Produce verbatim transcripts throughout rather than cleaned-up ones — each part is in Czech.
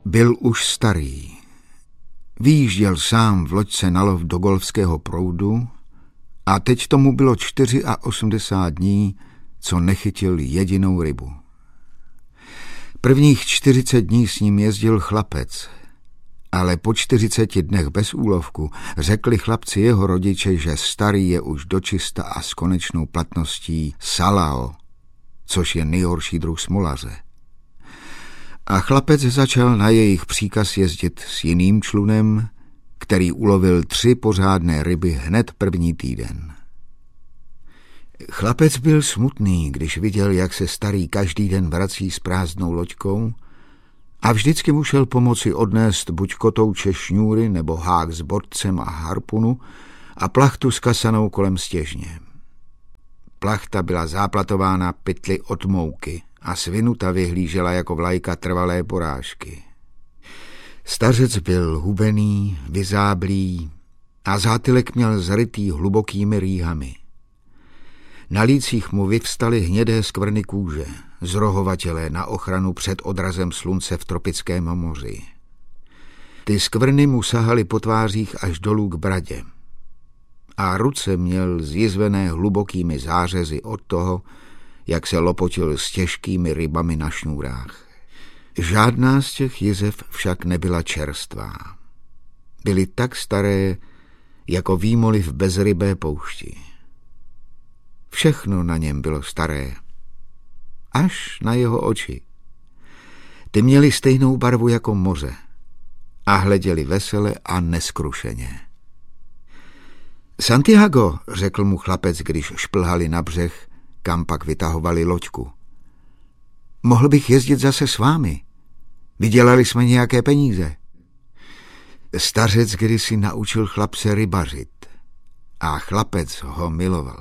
Byl už starý. Vyjížděl sám v loďce na lov do Golfského proudu a teď tomu bylo osmdesát čtyři dní, co nechytil jedinou rybu. Prvních čtyřicet dní s ním jezdil chlapec, ale po čtyřiceti dnech bez úlovku řekli chlapci jeho rodiče, že starý je už dočista a s konečnou platností salao, což je nejhorší druh smolaře. A chlapec začal na jejich příkaz jezdit s jiným člunem, který ulovil tři pořádné ryby hned první týden. Chlapec byl smutný, když viděl, jak se starý každý den vrací s prázdnou loďkou a vždycky mu šel pomoci odnést buď kotouče šňůry nebo hák s bodcem a harpunu a plachtu skasanou kolem stěžně. Plachta byla záplatována pytli od mouky a svinuta vyhlížela jako vlajka trvalé porážky. Stařec byl hubený, vyzáblý a zátylek měl zarytý hlubokými rýhami. Na lících mu vyvstaly hnědé skvrny kůže, zrohovatělé na ochranu před odrazem slunce v tropickém moři. Ty skvrny mu sahaly po tvářích až dolů k bradě a ruce měl zjizvené hlubokými zářezy od toho, jak se lopotil s těžkými rybami na šňůrách. Žádná z těch jizev však nebyla čerstvá. Byly tak staré, jako výmoly v bezrybé poušti. Všechno na něm bylo staré, až na jeho oči. Ty měly stejnou barvu jako moře a hleděli vesele a neskrušeně. Santiago, řekl mu chlapec, když šplhali na břeh, kam pak vytahovali loďku. Mohl bych jezdit zase s vámi? Vydělali jsme nějaké peníze. Stařec kdysi naučil chlapce rybařit a chlapec ho miloval.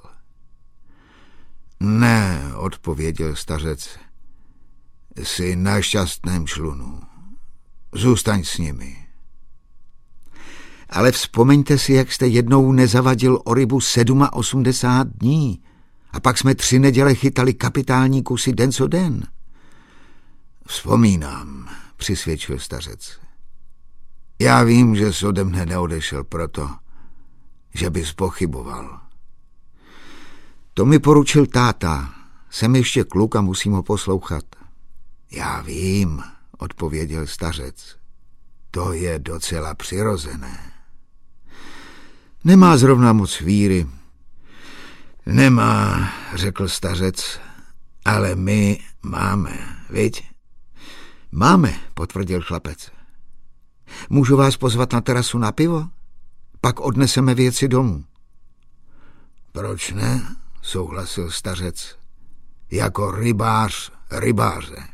Ne, odpověděl stařec, jsi na šťastném člunu. Zůstaň s nimi. Ale vzpomeňte si, jak jste jednou nezavadil o rybu osmdesát sedm dní a pak jsme tři neděle chytali kapitální kusy den co den. Vzpomínám, přisvědčil stařec. Já vím, že jsi ode mne neodešel proto, že bys pochyboval. To mi poručil táta. Jsem ještě kluk a musím ho poslouchat. Já vím, odpověděl stařec. To je docela přirozené. Nemá zrovna moc víry. Nemá, řekl stařec, ale my máme, viď? Máme, potvrdil chlapec. Můžu vás pozvat na terasu na pivo? Pak odneseme věci domů. Proč ne? Souhlasil stařec. Jako rybář rybáře.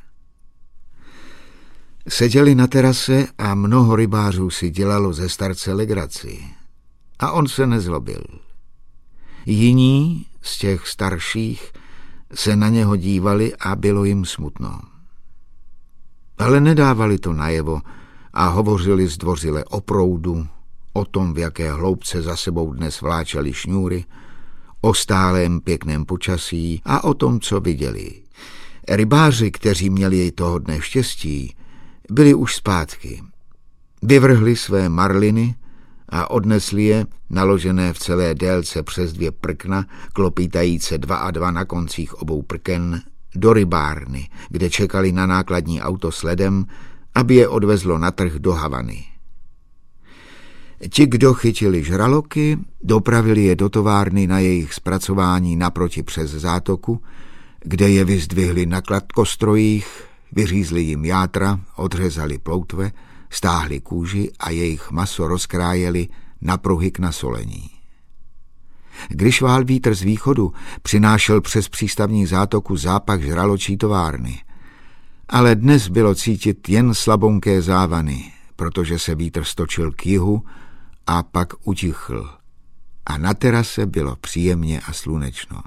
Seděli na terase a mnoho rybářů si dělalo ze starce legraci. A on se nezlobil. Jiní z těch starších se na něho dívali a bylo jim smutno. Ale nedávali to najevo a hovořili zdvořile o proudu, o tom, v jaké hloubce za sebou dnes vláčeli šňůry, o stálém pěkném počasí a o tom, co viděli. Rybáři, kteří měli jej toho dne štěstí, byli už zpátky. Vyvrhli své marliny a odnesli je, naložené v celé délce přes dvě prkna, klopítajíce dva a dva na koncích obou prken, do rybárny, kde čekali na nákladní auto s ledem, aby je odvezlo na trh do Havany. Ti, kdo chytili žraloky, dopravili je do továrny na jejich zpracování naproti přes zátoku, kde je vyzdvihli na kladkostrojích, vyřízli jim játra, odřezali ploutve, stáhli kůži a jejich maso rozkrájeli na pruhy k nasolení. Když vál vítr z východu, přinášel přes přístavní zátoku zápach žraločí továrny. Ale dnes bylo cítit jen slabonké závany, protože se vítr stočil k jihu a pak utichl. A na terase bylo příjemně a slunečno.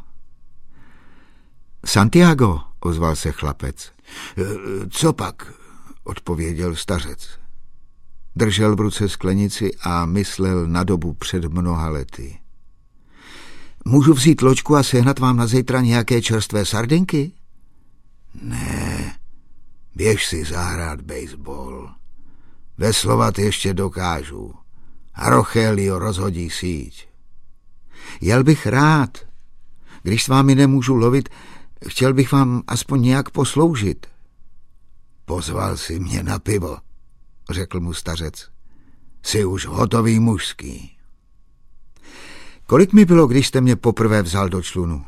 Santiago, ozval se chlapec. Co pak, odpověděl stařec. Držel v ruce sklenici a myslel na dobu před mnoha lety. Můžu vzít loďku a sehnat vám na zítra nějaké čerstvé sardinky? Ne, běž si zahrát baseball, Veslovat ještě dokážu. A Rochelio rozhodí síť. Jel bych rád. Když s vámi nemůžu lovit, chtěl bych vám aspoň nějak posloužit. Pozval si mě na pivo, řekl mu stařec. Jsi už hotový mužský. Kolik mi bylo, když jste mě poprvé vzal do člunu?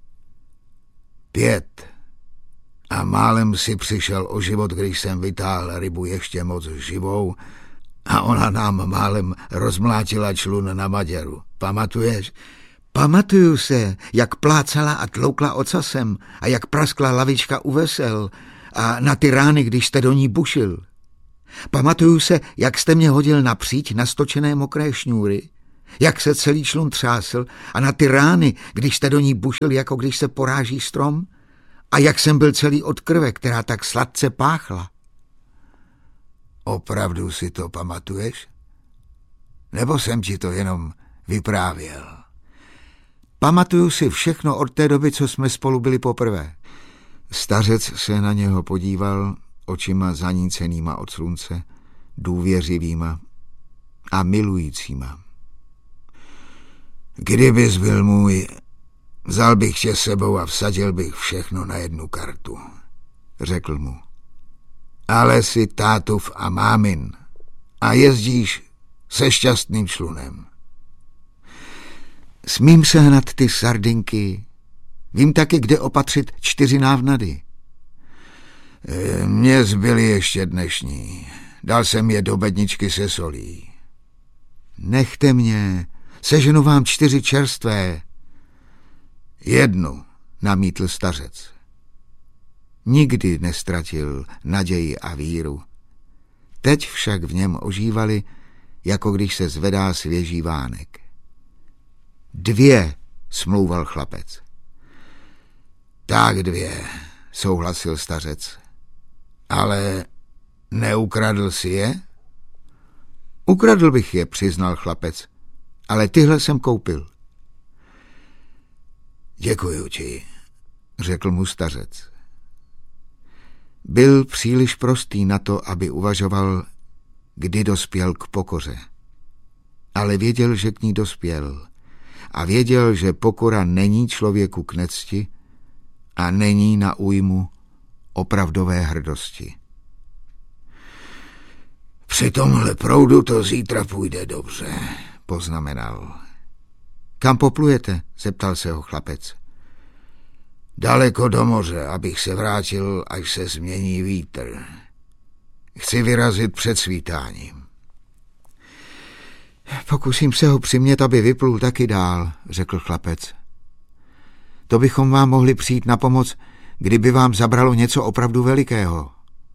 Pět. A málem si přišel o život, když jsem vytáhl rybu ještě moc živou a ona nám málem rozmlátila člun na Maděru. Pamatuješ? Pamatuju se, jak plácala a tloukla ocasem a jak praskla lavička u vesel a na ty rány, když jste do ní bušil. Pamatuju se, jak jste mě hodil na příď na stočené mokré šňůry, jak se celý člun třásl a na ty rány, když jste do ní bušil, jako když se poráží strom, a jak jsem byl celý od krve, která tak sladce páchla. Opravdu si to pamatuješ? Nebo jsem ti to jenom vyprávěl? Pamatuju si všechno od té doby, co jsme spolu byli poprvé. Stařec se na něho podíval očima zanícenýma od slunce, důvěřivýma a milujícíma. Kdybys byl můj, vzal bych tě sebou a vsadil bych všechno na jednu kartu, řekl mu. Ale jsi tátův a mámin a jezdíš se šťastným člunem. Smím sehnat ty sardinky, vím taky, kde opatřit čtyři návnady. Mně zbyly ještě dnešní, dal jsem je do bedničky se solí. Nechte mě, seženu vám čtyři čerstvé. Jednu, namítl stařec. Nikdy nestratil naději a víru. Teď však v něm ožívali, jako když se zvedá svěží vánek. Dvě, smlouval chlapec. Tak dvě, souhlasil stařec. Ale neukradl si je? Ukradl bych je, přiznal chlapec, ale tyhle jsem koupil. Děkuju ti, řekl mu stařec. Byl příliš prostý na to, aby uvažoval, kdy dospěl k pokoře. Ale věděl, že k ní dospěl. A věděl, že pokora není člověku k necti a není na újmu opravdové hrdosti. Při tomhle proudu to zítra půjde dobře, poznamenal. Kam poplujete? Zeptal se ho chlapec. Daleko do moře, abych se vrátil, až se změní vítr. Chci vyrazit před svítáním. Pokusím se ho přimět, aby vyplul taky dál, řekl chlapec. To bychom vám mohli přijít na pomoc, kdyby vám zabralo něco opravdu velikého.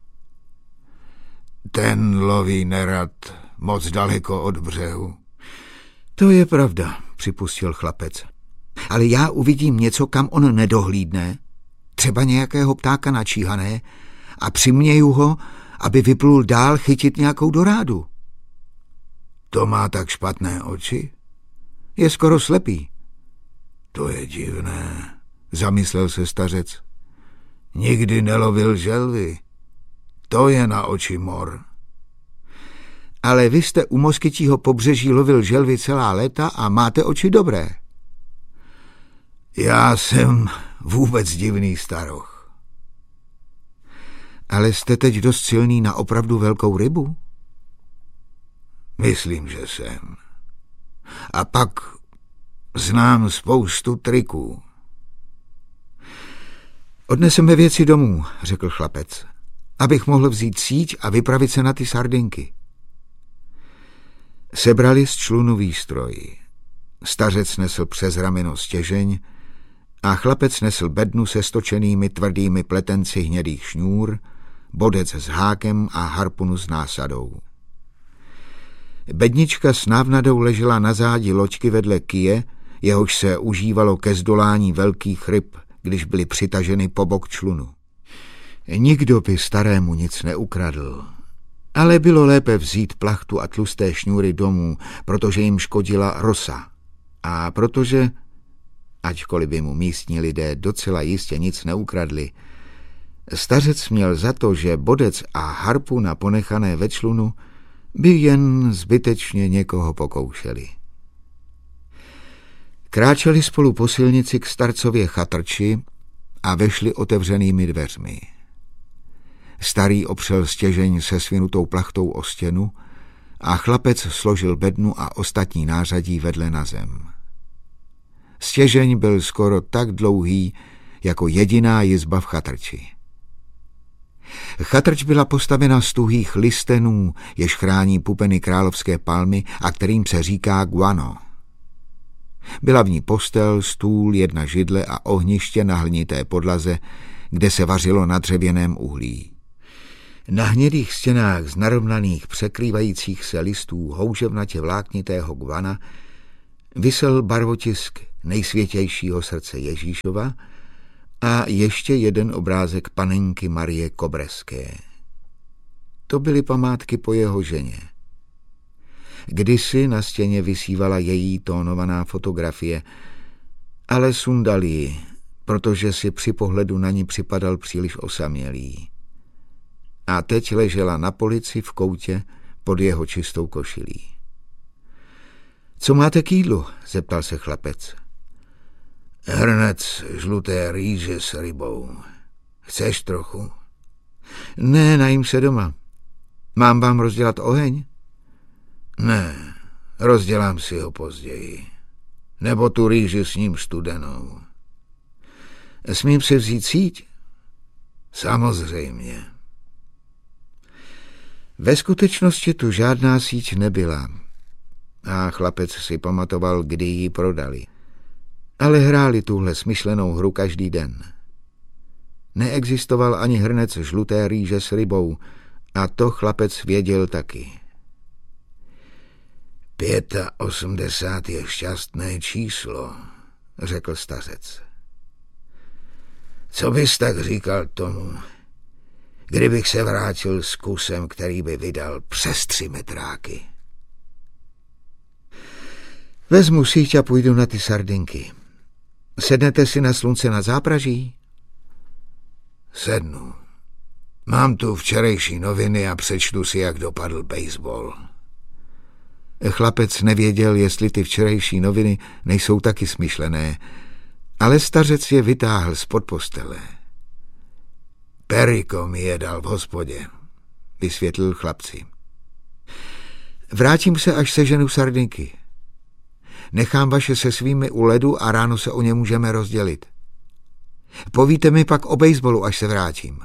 Ten loví nerad moc daleko od břehu. To je pravda, připustil chlapec. Ale já uvidím něco, kam on nedohlídne, třeba nějakého ptáka načíhané, a přiměju ho, aby vyplul dál chytit nějakou dorádu. To má tak špatné oči? Je skoro slepý. To je divné, zamyslel se stařec. Nikdy nelovil želvy. To je na oči mor. Ale vy jste u Moskytího pobřeží lovil želvy celá léta a máte oči dobré. Já jsem vůbec divný staroch. Ale jste teď dost silný na opravdu velkou rybu? Myslím, že jsem. A pak znám spoustu triků. Odneseme věci domů, řekl chlapec, abych mohl vzít síť a vypravit se na ty sardinky. Sebrali z člunu výstroj. Stařec nesl přes rameno stěžeň a chlapec nesl bednu se stočenými tvrdými pletenci hnědých šňůr, bodec s hákem a harpunu s násadou. Bednička s návnadou ležela na zádi loďky vedle kije, jehož se užívalo ke zdolání velkých ryb, když byly přitaženy po bok člunu. Nikdo by starému nic neukradl, ale bylo lépe vzít plachtu a tlusté šňůry domů, protože jim škodila rosa a protože, ačkoliv by mu místní lidé docela jistě nic neukradli, stařec měl za to, že bodec a harpuna ponechané ve člunu by jen zbytečně někoho pokoušeli. Kráčeli spolu po silnici k starcově chatrči a vešli otevřenými dveřmi. Starý opřel stěžeň se svinutou plachtou o stěnu a chlapec složil bednu a ostatní nářadí vedle na zem. Stěžeň byl skoro tak dlouhý, jako jediná jizba v chatrči. Chatrč byla postavena z tuhých listenů, jež chrání pupeny královské palmy a kterým se říká guano. Byla v ní postel, stůl, jedna židle a ohniště na hlinité podlaze, kde se vařilo na dřevěném uhlí. Na hnědých stěnách z narovnaných překrývajících se listů houževnatě vláknitého guana visel barvotisk nejsvětějšího srdce Ježíšova a ještě jeden obrázek panenky Marie Kobreské. To byly památky po jeho ženě. Kdysi na stěně visívala její tónovaná fotografie, ale sundal ji, protože si při pohledu na ní připadal příliš osamělý. A teď ležela na polici v koutě pod jeho čistou košilí. Co máte k jídlu? Zeptal se chlapec. Hrnec žluté rýže s rybou. Chceš trochu? Ne, najím se doma. Mám vám rozdělat oheň? Ne, rozdělám si ho později. Nebo tu rýži s ním studenou. Smím si vzít síť? Samozřejmě. Ve skutečnosti tu žádná síť nebyla a chlapec si pamatoval, kdy ji prodali. Ale hráli tuhle smyšlenou hru každý den. Neexistoval ani hrnec žluté rýže s rybou a to chlapec věděl taky. Pěta osmdesát je šťastné číslo, řekl stařec. Co bys tak říkal tomu, kdybych se vrátil s kusem, který by vydal přes tři metráky? Vezmu síť a půjdu na ty sardinky. Sednete si na slunce na zápraží? Sednu. Mám tu včerejší noviny a přečtu si, jak dopadl baseball. Chlapec nevěděl, jestli ty včerejší noviny nejsou taky smyšlené, ale stařec je vytáhl spod postele. Periko mi je dal v hospodě, vysvětlil chlapci. Vrátím se, až seženu sardinky. Nechám vaše se svými u ledu a ráno se o ně můžeme rozdělit. Povíte mi pak o baseballu, až se vrátím.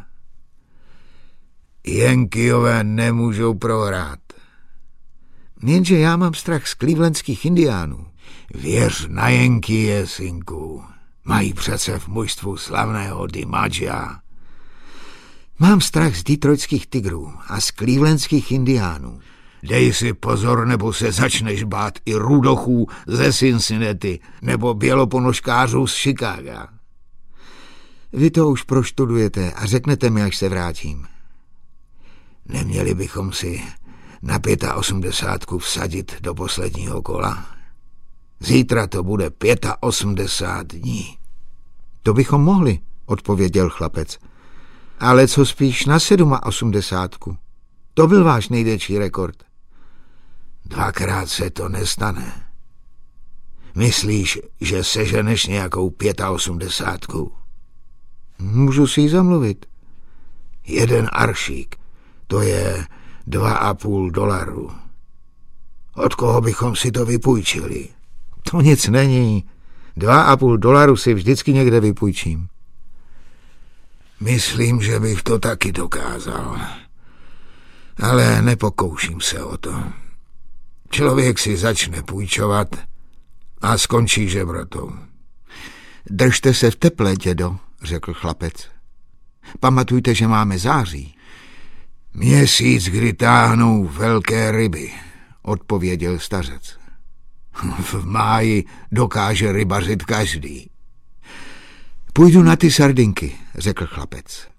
Yankeeové nemůžou prohrát. Jenže já mám strach z clevelandských indiánů. Věř na Yankees, synku. Mají přece v mužstvu slavného DiMaggia. Mám strach z detroitských tigrů a z clevelandských indiánů. Dej si pozor, nebo se začneš bát i rudochů ze Cincinnati nebo běloponožkářů z Chicaga. Vy to už proštudujete a řeknete mi, až se vrátím. Neměli bychom si na osmdesátku vsadit do posledního kola. Zítra to bude osmdesát pět dní. To bychom mohli, odpověděl chlapec. Ale co spíš na osmdesátku? To byl váš největší rekord. Dvakrát se to nestane. Myslíš, že seženeš nějakou osmdesátku? Můžu si ji zamluvit. Jeden aršík, to je dva a půl dolaru. Od koho bychom si to vypůjčili? To nic není. Dva a půl dolaru si vždycky někde vypůjčím. Myslím, že bych to taky dokázal. Ale nepokouším se o to. Člověk si začne půjčovat a skončí žebrotou. Držte se v teple, dědo, řekl chlapec. Pamatujte, že máme září. Měsíc, kdy táhnou velké ryby, odpověděl stařec. V máji dokáže rybařit každý. Půjdu na ty sardinky, řekl chlapec.